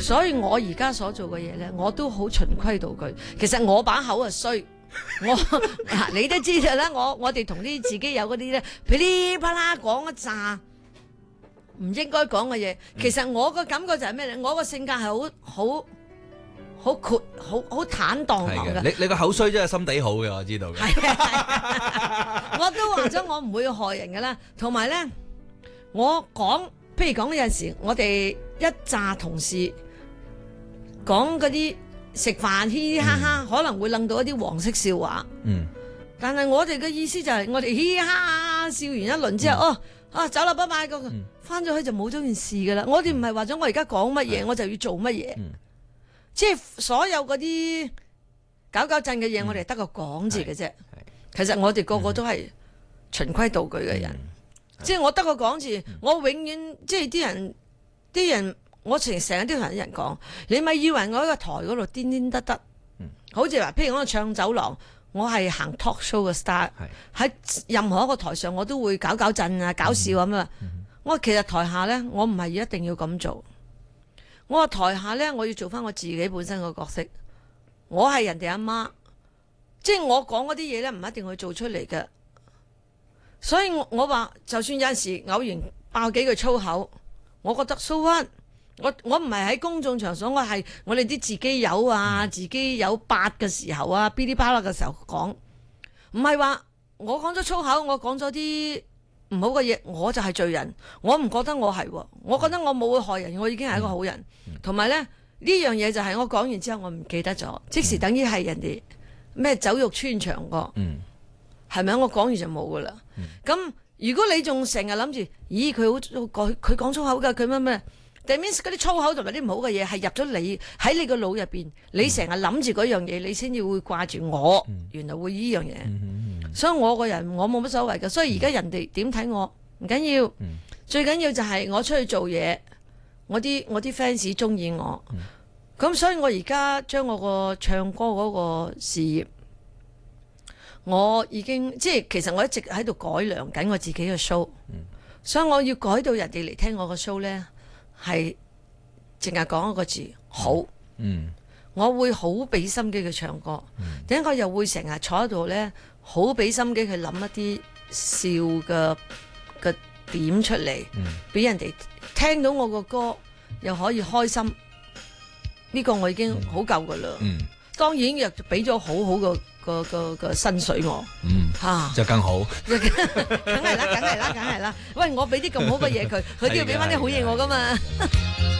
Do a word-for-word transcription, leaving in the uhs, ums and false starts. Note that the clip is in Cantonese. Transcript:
所以我而家所做嘅嘢咧，我都好循規蹈矩。其實我把口啊衰，我嗱你都知道啦，我我哋同啲自己有嗰啲咧噼里啪啦講一紮唔應該講嘅嘢。其實我個感覺就係咩咧？我個性格係好好好闊、好好坦蕩蕩嘅。 你你個口衰真係心地好嘅，我知道嘅。 係啊，我都話咗我唔會害人㗎啦。同埋咧，我講譬如講有陣時，我哋一紮同事講嗰啲食飯嘻嘻哈哈，可能會諗到一啲黃色笑話。 嗯。 但係我哋嘅意思就係，我哋嘻嘻哈哈笑完一輪之後，哦啊走啦，拜拜，個翻咗去就冇咗件事㗎啦。我哋唔係話咗我而家講乜嘢，我就要做乜嘢。即係所有嗰啲搞搞震嘅嘢，我哋得個講字嘅啫。其實我哋個個都係循規蹈矩嘅人。即係我得個講字，我永遠即係啲人啲人，我成成日都同啲人講，你咪以為我喺個台嗰度癲癲得得，好似話，譬如我唱走廊，我係行 talk show 嘅 star，喺任何一個台上我都會搞搞震啊，搞笑咁啊。我其實台下咧，我唔係一定要咁做。我話台下咧，我要做翻我自己本身個角色。我係人哋阿媽，即係我講嗰啲嘢咧，唔一定去做出嚟嘅。所以我我話，就算有陣時偶然爆幾句粗口，我覺得 so what？我我唔係喺公眾場所，我係我哋啲自己有啊，自己有八嘅時候啊，噼里啪啦嘅時候講，唔係話我講咗粗口，我講咗啲唔好嘅嘢，我就係罪人。我唔覺得我係，我覺得我冇會害人，我已經係一個好人。同埋咧，呢樣嘢就係我講完之後，我唔記得咗，即時等於係人哋咩酒肉穿腸過，係咪、嗯、我講完就冇噶啦。咁、嗯、如果你仲成日諗住，咦佢好佢佢講粗口噶，佢乜咩？That means 嗰啲粗口同埋啲唔好嘅嘢係入咗你喺你個腦入邊，你成日諗住嗰樣嘢，你先至會掛住我。嗯、原來會呢樣嘢，嗯嗯嗯、所以我個人我冇乜所謂嘅。所以而家人哋點睇我唔緊要，嗯、最緊要就係我出去做嘢，我啲我啲 fans 中意我。咁、嗯、所以我而家將我個唱歌嗰個事業，我已經即係其實我一直喺度改良緊我自己嘅 show，、嗯、所以我要改到人哋嚟聽我個 show 咧。係淨係講一個字好，嗯，我會好俾心機去唱歌，點解、嗯、我又會成日坐喺度咧，好俾心機去諗一啲笑嘅嘅點出嚟，俾、嗯、人哋聽到我個歌又可以開心，呢、呢個我已經好夠噶啦。嗯，當然又俾咗好好嘅個個個薪水我， 嗯吓、啊、就更好， 梗係啦，梗係啦，梗係啦。喂，我俾啲咁好嘅嘢佢，佢都要俾翻啲好嘢我噶嘛。